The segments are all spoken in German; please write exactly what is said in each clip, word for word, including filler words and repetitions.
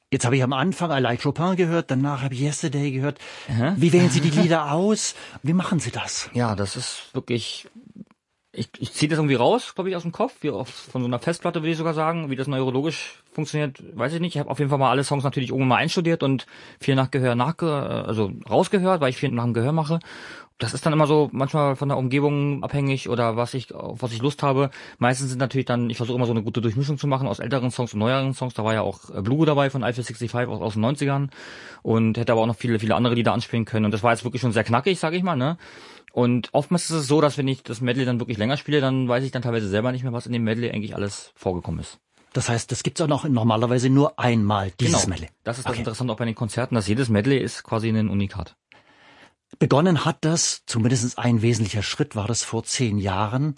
Jetzt habe ich am Anfang I Like Chopin gehört, danach habe ich Yesterday gehört. Aha. Wie wählen Sie die Lieder aus? Wie machen Sie das? Ja, das ist wirklich... Ich, ich ziehe das irgendwie raus, glaube ich, aus dem Kopf, wie auf, von so einer Festplatte würde ich sogar sagen. Wie das neurologisch funktioniert, weiß ich nicht. Ich habe auf jeden Fall mal alle Songs natürlich irgendwann mal einstudiert und viel nach Gehör nachge also rausgehört, weil ich viel nach dem Gehör mache. Das ist dann immer so manchmal von der Umgebung abhängig oder was ich auf was ich Lust habe. Meistens sind natürlich dann, ich versuche immer so eine gute Durchmischung zu machen aus älteren Songs und neueren Songs. Da war ja auch Blue dabei von Eiffel sechsundsiebzig aus, aus den neunzigern und hätte aber auch noch viele, viele andere Lieder anspielen können. Und das war jetzt wirklich schon sehr knackig, sage ich mal, ne? Und oftmals ist es so, dass wenn ich das Medley dann wirklich länger spiele, dann weiß ich dann teilweise selber nicht mehr, was in dem Medley eigentlich alles vorgekommen ist. Das heißt, das gibt's auch noch normalerweise nur einmal, dieses genau. Medley. Das ist das Okay. Interessante auch bei den Konzerten, dass jedes Medley ist quasi ein Unikat. Begonnen hat das, zumindest ein wesentlicher Schritt war das vor zehn Jahren,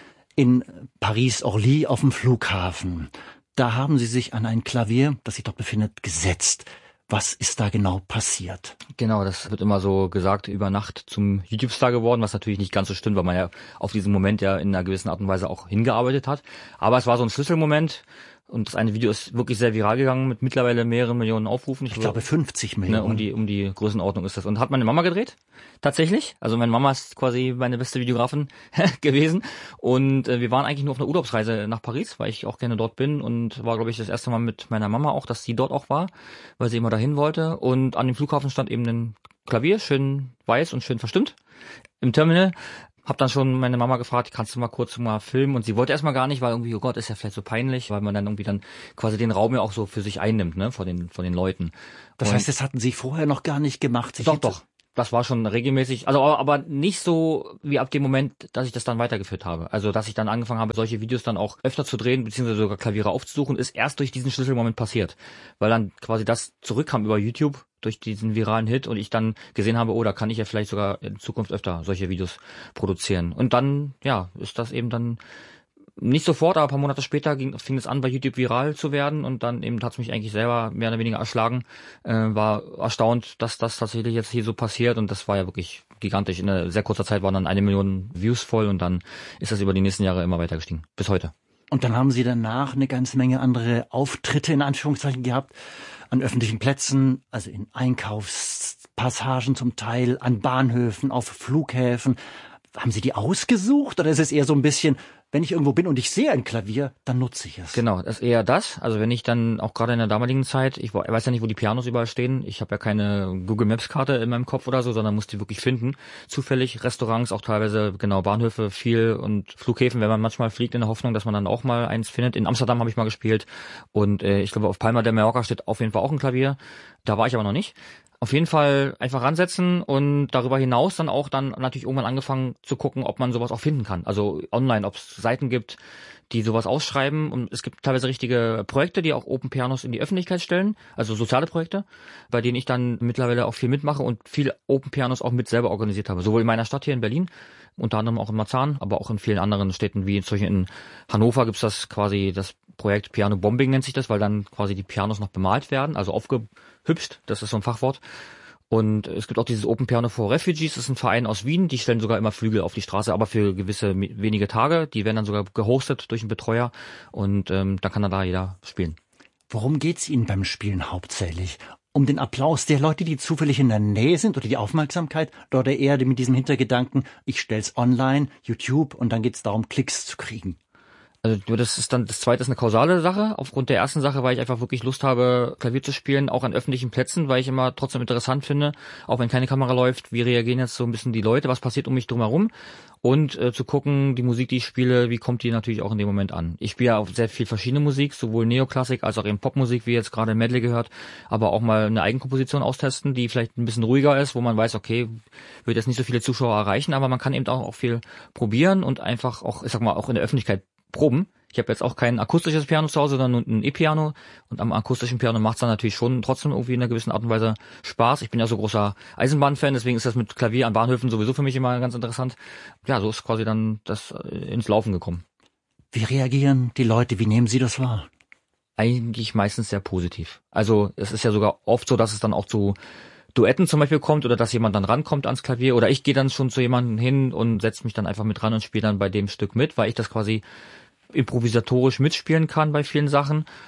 in Paris-Orly auf dem Flughafen. Da haben Sie sich an ein Klavier, das sich dort befindet, gesetzt. Was ist da genau passiert? Genau, das wird immer so gesagt, über Nacht zum YouTube-Star geworden, was natürlich nicht ganz so stimmt, weil man ja auf diesen Moment ja in einer gewissen Art und Weise auch hingearbeitet hat. Aber es war so ein Schlüsselmoment und das eine Video ist wirklich sehr viral gegangen mit mittlerweile mehreren Millionen Aufrufen. Ich glaube fünfzig Millionen. Ne, um die um die Größenordnung ist das. Und hat meine Mama gedreht, tatsächlich. Also meine Mama ist quasi meine beste Videografin gewesen. Und äh, wir waren eigentlich nur auf einer Urlaubsreise nach Paris, weil ich auch gerne dort bin. Und war, glaube ich, das erste Mal mit meiner Mama auch, dass sie dort auch war, weil sie immer dahin wollte. Und an dem Flughafen stand eben ein Klavier, schön weiß und schön verstimmt im Terminal. Hab dann schon meine Mama gefragt, kannst du mal kurz mal filmen? Und sie wollte erstmal gar nicht, weil irgendwie, oh Gott, ist ja vielleicht so peinlich, weil man dann irgendwie dann quasi den Raum ja auch so für sich einnimmt, ne, vor den, vor den Leuten. Das Und heißt, das hatten Sie vorher noch gar nicht gemacht? Sich doch, doch. Das war schon regelmäßig, also aber, aber nicht so wie ab dem Moment, dass ich das dann weitergeführt habe. Also dass ich dann angefangen habe, solche Videos dann auch öfter zu drehen, beziehungsweise sogar Klaviere aufzusuchen, ist erst durch diesen Schlüsselmoment passiert. Weil dann quasi das zurückkam über YouTube, durch diesen viralen Hit und ich dann gesehen habe, oh, da kann ich ja vielleicht sogar in Zukunft öfter solche Videos produzieren. Und dann, ja, ist das eben dann nicht sofort, aber ein paar Monate später ging, fing es an, bei YouTube viral zu werden und dann eben hat es mich eigentlich selber mehr oder weniger erschlagen. Äh, war erstaunt, dass das tatsächlich jetzt hier so passiert und das war ja wirklich gigantisch. In einer sehr kurzer Zeit waren dann eine Million Views voll und dann ist das über die nächsten Jahre immer weiter gestiegen, bis heute. Und dann haben Sie danach eine ganze Menge andere Auftritte in Anführungszeichen gehabt, an öffentlichen Plätzen, also in Einkaufspassagen zum Teil, an Bahnhöfen, auf Flughäfen. Haben Sie die ausgesucht oder ist es eher so ein bisschen, wenn ich irgendwo bin und ich sehe ein Klavier, dann nutze ich es? Genau, das ist eher das. Also wenn ich dann auch gerade in der damaligen Zeit, ich weiß ja nicht, wo die Pianos überall stehen. Ich habe ja keine Google Maps Karte in meinem Kopf oder so, sondern muss die wirklich finden. Zufällig Restaurants, auch teilweise genau Bahnhöfe viel und Flughäfen, wenn man manchmal fliegt in der Hoffnung, dass man dann auch mal eins findet. In Amsterdam habe ich mal gespielt und äh, ich glaube auf Palma de Mallorca steht auf jeden Fall auch ein Klavier. Da war ich aber noch nicht. Auf jeden Fall einfach ransetzen und darüber hinaus dann auch dann natürlich irgendwann angefangen zu gucken, ob man sowas auch finden kann. Also online, ob es Seiten gibt, die sowas ausschreiben. Und es gibt teilweise richtige Projekte, die auch Open Pianos in die Öffentlichkeit stellen, also soziale Projekte, bei denen ich dann mittlerweile auch viel mitmache und viel Open Pianos auch mit selber organisiert habe. Sowohl in meiner Stadt hier in Berlin, unter anderem auch in Marzahn, aber auch in vielen anderen Städten, wie zum Beispiel in Hannover gibt's das quasi, das Projekt Piano Bombing nennt sich das, weil dann quasi die Pianos noch bemalt werden, also aufgehübscht, das ist so ein Fachwort. Und es gibt auch dieses Open Piano for Refugees, das ist ein Verein aus Wien, die stellen sogar immer Flügel auf die Straße, aber für gewisse wenige Tage, die werden dann sogar gehostet durch einen Betreuer und ähm, da kann dann da jeder spielen. Worum geht's Ihnen beim Spielen hauptsächlich? Um den Applaus der Leute, die zufällig in der Nähe sind oder die Aufmerksamkeit oder eher mit diesem Hintergedanken, ich stell's online, YouTube und dann geht's darum, Klicks zu kriegen? Also das ist dann, das zweite ist eine kausale Sache. Aufgrund der ersten Sache, weil ich einfach wirklich Lust habe, Klavier zu spielen, auch an öffentlichen Plätzen, weil ich immer trotzdem interessant finde, auch wenn keine Kamera läuft, wie reagieren jetzt so ein bisschen die Leute, was passiert um mich drumherum und äh, zu gucken, die Musik, die ich spiele, wie kommt die natürlich auch in dem Moment an. Ich spiele ja auch sehr viel verschiedene Musik, sowohl Neoklassik als auch eben Popmusik, wie jetzt gerade Medley gehört, aber auch mal eine Eigenkomposition austesten, die vielleicht ein bisschen ruhiger ist, wo man weiß, okay, wird jetzt nicht so viele Zuschauer erreichen, aber man kann eben auch, auch viel probieren und einfach auch, ich sag mal, auch in der Öffentlichkeit proben. Ich habe jetzt auch kein akustisches Piano zu Hause, sondern ein E-Piano. Und am akustischen Piano macht es dann natürlich schon trotzdem irgendwie in einer gewissen Art und Weise Spaß. Ich bin ja so großer Eisenbahnfan, deswegen ist das mit Klavier an Bahnhöfen sowieso für mich immer ganz interessant. Ja, so ist quasi dann das ins Laufen gekommen. Wie reagieren die Leute? Wie nehmen Sie das wahr? Eigentlich meistens sehr positiv. Also es ist ja sogar oft so, dass es dann auch zu Duetten zum Beispiel kommt oder dass jemand dann rankommt ans Klavier oder ich gehe dann schon zu jemandem hin und setze mich dann einfach mit ran und spiele dann bei dem Stück mit, weil ich das quasi improvisatorisch mitspielen kann bei vielen Sachen.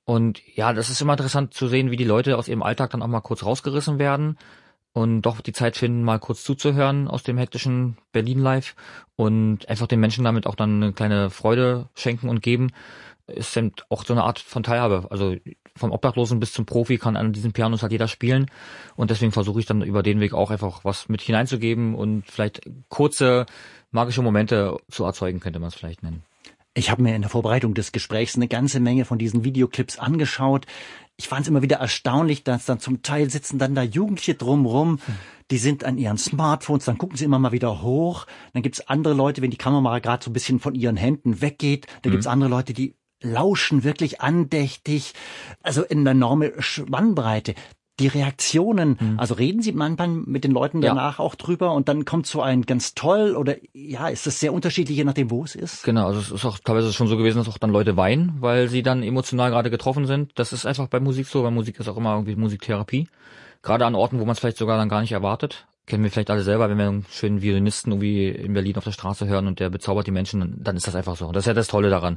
Und ja, das ist immer interessant zu sehen, wie die Leute aus ihrem Alltag dann auch mal kurz rausgerissen werden und doch die Zeit finden, mal kurz zuzuhören aus dem hektischen Berlin-Live und einfach den Menschen damit auch dann eine kleine Freude schenken und geben. Ist eben auch so eine Art von Teilhabe. Also vom Obdachlosen bis zum Profi kann an diesen Pianos halt jeder spielen. Und deswegen versuche ich dann über den Weg auch einfach was mit hineinzugeben und vielleicht kurze magische Momente zu erzeugen, könnte man es vielleicht nennen. Ich habe mir in der Vorbereitung des Gesprächs eine ganze Menge von diesen Videoclips angeschaut. Ich fand es immer wieder erstaunlich, dass dann zum Teil sitzen dann da Jugendliche drumrum, die sind an ihren Smartphones, dann gucken sie immer mal wieder hoch. Dann gibt's andere Leute, wenn die Kamera gerade so ein bisschen von ihren Händen weggeht, dann mhm. gibt's andere Leute, die lauschen wirklich andächtig, also in einer enorme Spannbreite. Die Reaktionen, mhm. also reden Sie manchmal mit den Leuten danach ja. auch drüber und dann kommt so ein ganz toll oder ja, ist das sehr unterschiedlich, je nachdem, wo es ist? Genau, also es ist auch teilweise schon so gewesen, dass auch dann Leute weinen, weil sie dann emotional gerade getroffen sind. Das ist einfach bei Musik so, weil Musik ist auch immer irgendwie Musiktherapie. Gerade an Orten, wo man es vielleicht sogar dann gar nicht erwartet. Kennen wir vielleicht alle selber, wenn wir einen schönen Violinisten irgendwie in Berlin auf der Straße hören und der bezaubert die Menschen, dann ist das einfach so. Das ist ja das Tolle daran.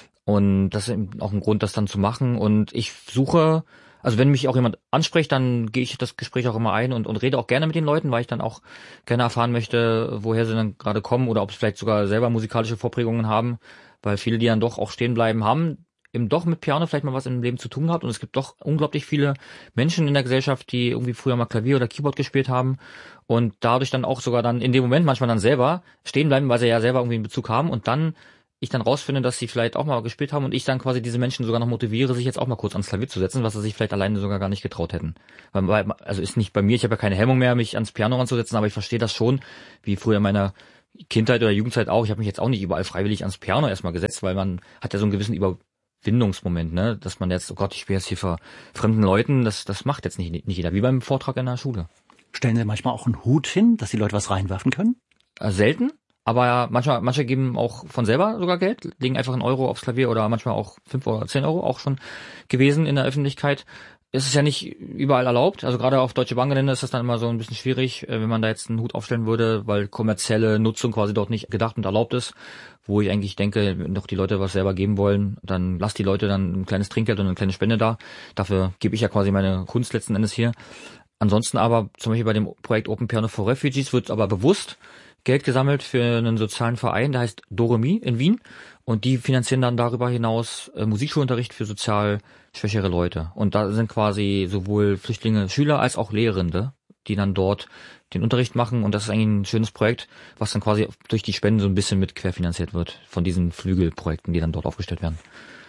Und das ist eben auch ein Grund, das dann zu machen. Und ich suche, also wenn mich auch jemand anspricht, dann gehe ich das Gespräch auch immer ein und, und rede auch gerne mit den Leuten, weil ich dann auch gerne erfahren möchte, woher sie dann gerade kommen oder ob sie vielleicht sogar selber musikalische Vorprägungen haben, weil viele, die dann doch auch stehen bleiben, haben eben doch mit Piano vielleicht mal was im Leben zu tun gehabt und es gibt doch unglaublich viele Menschen in der Gesellschaft, die irgendwie früher mal Klavier oder Keyboard gespielt haben und dadurch dann auch sogar dann in dem Moment manchmal dann selber stehen bleiben, weil sie ja selber irgendwie einen Bezug haben und dann ich dann rausfinde, dass sie vielleicht auch mal gespielt haben und ich dann quasi diese Menschen sogar noch motiviere, sich jetzt auch mal kurz ans Klavier zu setzen, was sie sich vielleicht alleine sogar gar nicht getraut hätten. Weil, also ist nicht bei mir, ich habe ja keine Hemmung mehr, mich ans Piano ranzusetzen, aber ich verstehe das schon, wie früher in meiner Kindheit oder Jugendzeit auch. Ich habe mich jetzt auch nicht überall freiwillig ans Piano erstmal gesetzt, weil man hat ja so einen gewissen Überwindungsmoment, ne, dass man jetzt, oh Gott, ich spiele jetzt hier vor fremden Leuten, das das macht jetzt nicht, nicht jeder, wie beim Vortrag in der Schule. Stellen Sie manchmal auch einen Hut hin, dass die Leute was reinwerfen können? Äh, selten. Aber manchmal, manche geben auch von selber sogar Geld, legen einfach einen Euro aufs Klavier oder manchmal auch fünf oder zehn Euro, auch schon gewesen in der Öffentlichkeit. Es ist ja nicht überall erlaubt, also gerade auf Deutsche Bahngelände ist das dann immer so ein bisschen schwierig, wenn man da jetzt einen Hut aufstellen würde, weil kommerzielle Nutzung quasi dort nicht gedacht und erlaubt ist, wo ich eigentlich denke, wenn doch die Leute was selber geben wollen, dann lasst die Leute dann ein kleines Trinkgeld und eine kleine Spende da. Dafür gebe ich ja quasi meine Kunst letzten Endes hier. Ansonsten aber, zum Beispiel bei dem Projekt Open Piano for Refugees wird aber bewusst Geld gesammelt für einen sozialen Verein, der heißt Doremi in Wien und die finanzieren dann darüber hinaus äh, Musikschulunterricht für sozial schwächere Leute und da sind quasi sowohl Flüchtlinge, Schüler als auch Lehrende, die dann dort den Unterricht machen und das ist eigentlich ein schönes Projekt, was dann quasi durch die Spenden so ein bisschen mit querfinanziert wird von diesen Flügelprojekten, die dann dort aufgestellt werden.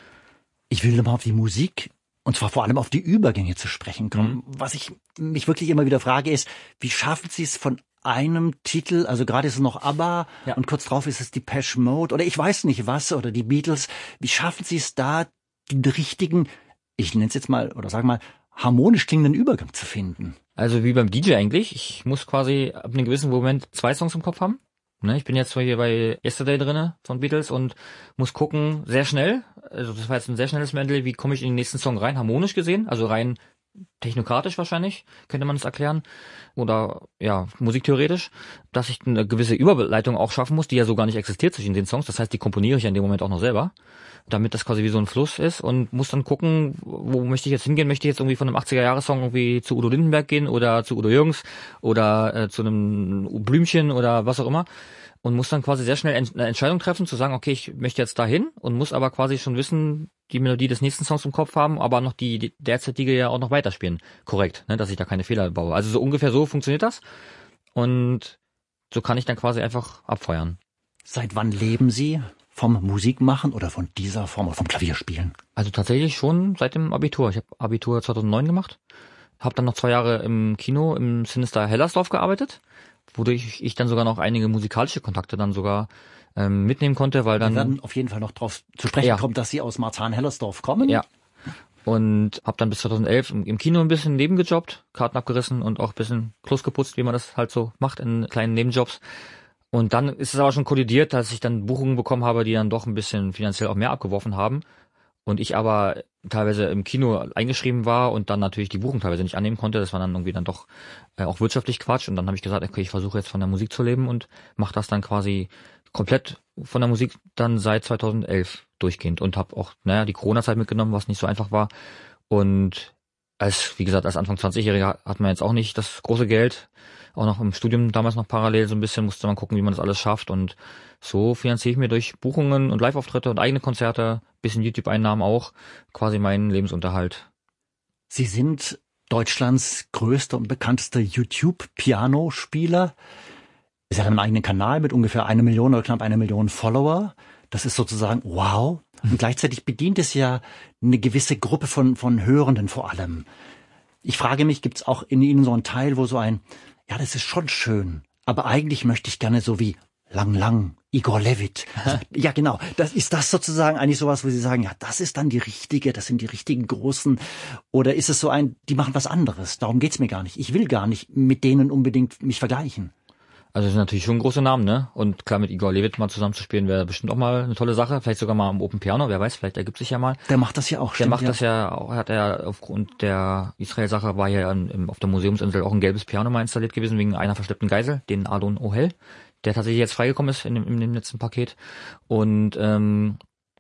Ich will nochmal auf die Musik und zwar vor allem auf die Übergänge zu sprechen kommen. Mhm. Was ich mich wirklich immer wieder frage ist, wie schaffen Sie es von einem Titel, also gerade ist es noch ABBA ja. und kurz drauf ist es Depeche Mode oder ich weiß nicht was oder die Beatles. Wie schaffen Sie es da, den richtigen, ich nenne es jetzt mal oder sag mal, harmonisch klingenden Übergang zu finden? Also wie beim D J eigentlich. Ich muss quasi ab einem gewissen Moment zwei Songs im Kopf haben. Ne, ich bin jetzt zwar hier bei Yesterday drinne von Beatles und muss gucken, sehr schnell, also das war jetzt ein sehr schnelles Medley, wie komme ich in den nächsten Song rein, harmonisch gesehen, also rein technokratisch wahrscheinlich, könnte man es erklären, oder ja, musiktheoretisch, dass ich eine gewisse Überleitung auch schaffen muss, die ja so gar nicht existiert zwischen den Songs, das heißt, die komponiere ich ja in dem Moment auch noch selber, damit das quasi wie so ein Fluss ist und muss dann gucken, wo möchte ich jetzt hingehen, möchte ich jetzt irgendwie von einem achtziger-Jahres-Song irgendwie zu Udo Lindenberg gehen oder zu Udo Jürgens oder äh, zu einem Blümchen oder was auch immer und muss dann quasi sehr schnell eine Entscheidung treffen, zu sagen, okay, ich möchte jetzt dahin und muss aber quasi schon wissen, die Melodie des nächsten Songs im Kopf haben, aber noch die, die derzeitige ja auch noch weiterspielen. Korrekt, ne, dass ich da keine Fehler baue. Also so ungefähr so funktioniert das und so kann ich dann quasi einfach abfeuern. Seit wann leben Sie vom Musikmachen oder von dieser Form oder vom Klavierspielen? Also tatsächlich schon seit dem Abitur. Ich habe Abitur zweitausendneun gemacht, habe dann noch zwei Jahre im Kino im Sinister Hellersdorf gearbeitet, wodurch ich dann sogar noch einige musikalische Kontakte dann sogar ähm, mitnehmen konnte, weil dann... Wir werden auf jeden Fall noch drauf zu sprechen ja. kommen, dass Sie aus Marzahn-Hellersdorf kommen. Ja. Und habe dann bis zweitausendelf im, im Kino ein bisschen nebengejobbt, Karten abgerissen und auch ein bisschen Klos geputzt, wie man das halt so macht in kleinen Nebenjobs. Und dann ist es aber schon kollidiert, dass ich dann Buchungen bekommen habe, die dann doch ein bisschen finanziell auch mehr abgeworfen haben. Und ich aber teilweise im Kino eingeschrieben war und dann natürlich die Buchung teilweise nicht annehmen konnte. Das war dann irgendwie dann doch äh, auch wirtschaftlich Quatsch. Und dann habe ich gesagt, okay, ich versuche jetzt von der Musik zu leben und mache das dann quasi komplett von der Musik dann seit zweitausendelf durchgehend und habe auch, naja, die Corona-Zeit mitgenommen, was nicht so einfach war. Und als, wie gesagt, als Anfang zwanzigjähriger hat man jetzt auch nicht das große Geld. Auch noch im Studium damals noch parallel so ein bisschen, musste man gucken, wie man das alles schafft. Und so finanziere ich mir durch Buchungen und Live-Auftritte und eigene Konzerte, bisschen YouTube-Einnahmen auch, quasi meinen Lebensunterhalt. Sie sind Deutschlands größter und bekanntester YouTube-Pianospieler. Sie haben einen eigenen Kanal mit ungefähr eine Million oder knapp eine Million Follower. Das ist sozusagen wow. Und gleichzeitig bedient es ja eine gewisse Gruppe von von Hörenden vor allem. Ich frage mich, gibt's auch in Ihnen so einen Teil, wo so ein, ja, das ist schon schön, aber eigentlich möchte ich gerne so wie Lang Lang, Igor Levit. Also, ja, genau. Das ist das sozusagen eigentlich sowas, wo Sie sagen, ja, das ist dann die richtige, das sind die richtigen Großen. Oder ist es so ein, die machen was anderes? Darum geht's mir gar nicht. Ich will gar nicht mit denen unbedingt mich vergleichen. Also das sind natürlich schon große Namen, ne? Und klar, mit Igor Levit mal zusammenzuspielen, wäre bestimmt auch mal eine tolle Sache. Vielleicht sogar mal am Open Piano, wer weiß, vielleicht ergibt sich ja mal. Der macht das ja auch, Der stimmt, macht ja. das ja auch, hat er aufgrund der Israel-Sache, war ja im, auf der Museumsinsel auch ein gelbes Piano mal installiert gewesen, wegen einer verschleppten Geisel, den Adon Ohel, der tatsächlich jetzt freigekommen ist in dem, in dem letzten Paket. Und ähm,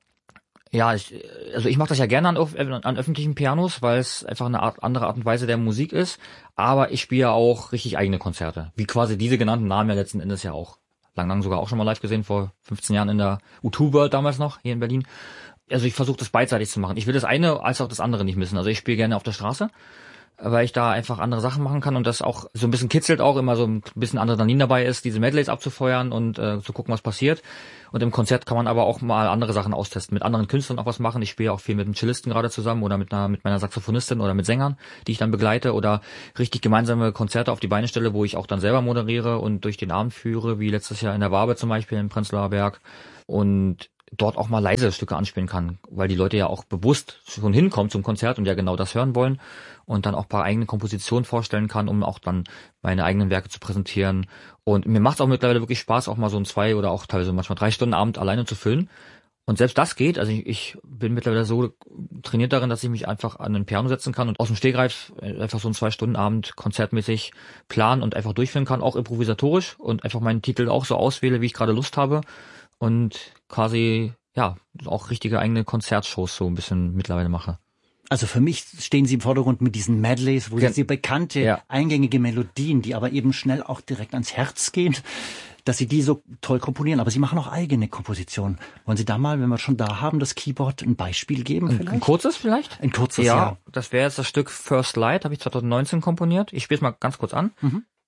ja, ich, also ich mache das ja gerne an, an öffentlichen Pianos, weil es einfach eine Art, andere Art und Weise der Musik ist. Aber ich spiele ja auch richtig eigene Konzerte, wie quasi diese genannten Namen ja letzten Endes ja auch. Lang Lang sogar auch schon mal live gesehen, vor fünfzehn Jahren in der U zwei World damals noch, hier in Berlin. Also ich versuche das beidseitig zu machen. Ich will das eine als auch das andere nicht missen. Also ich spiele gerne auf der Straße, weil ich da einfach andere Sachen machen kann und das auch so ein bisschen kitzelt auch, immer so ein bisschen Adrenalin dabei ist, diese Medleys abzufeuern und äh, zu gucken, was passiert. Und im Konzert kann man aber auch mal andere Sachen austesten, mit anderen Künstlern auch was machen. Ich spiele auch viel mit einem Cellisten gerade zusammen oder mit einer mit meiner Saxophonistin oder mit Sängern, die ich dann begleite oder richtig gemeinsame Konzerte auf die Beine stelle, wo ich auch dann selber moderiere und durch den Abend führe, wie letztes Jahr in der Wabe zum Beispiel im Prenzlauer Berg und dort auch mal leise Stücke anspielen kann, weil die Leute ja auch bewusst schon hinkommen zum Konzert und ja genau das hören wollen und dann auch ein paar eigene Kompositionen vorstellen kann, um auch dann meine eigenen Werke zu präsentieren. Und mir macht es auch mittlerweile wirklich Spaß, auch mal so ein zwei oder auch teilweise manchmal drei Stunden Abend alleine zu füllen. Und selbst das geht. Also ich, ich bin mittlerweile so trainiert darin, dass ich mich einfach an ein Piano setzen kann und aus dem Stegreif einfach so einen zwei Stunden Abend konzertmäßig planen und einfach durchführen kann, auch improvisatorisch und einfach meinen Titel auch so auswähle, wie ich gerade Lust habe. Und quasi, ja, auch richtige eigene Konzertshows so ein bisschen mittlerweile mache. Also für mich stehen Sie im Vordergrund mit diesen Medleys, wo Ja. Sie bekannte, Ja. eingängige Melodien, die aber eben schnell auch direkt ans Herz gehen, dass Sie die so toll komponieren. Aber Sie machen auch eigene Kompositionen. Wollen Sie da mal, wenn wir schon da haben, das Keyboard ein Beispiel geben Ein, vielleicht? ein kurzes vielleicht? Ein kurzes, ja. ja. Das wäre jetzt das Stück First Light, habe ich zwanzig neunzehn komponiert. Ich spiele es mal ganz kurz an. Mhm.